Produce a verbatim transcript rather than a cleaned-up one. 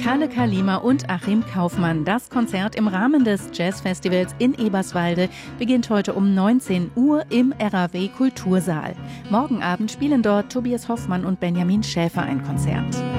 Kalle Kalima und Achim Kaufmann. Das Konzert im Rahmen des Jazzfestivals in Eberswalde beginnt heute um neunzehn Uhr im R A W Kultursaal. Morgen Abend spielen dort Tobias Hoffmann und Benjamin Schäfer ein Konzert.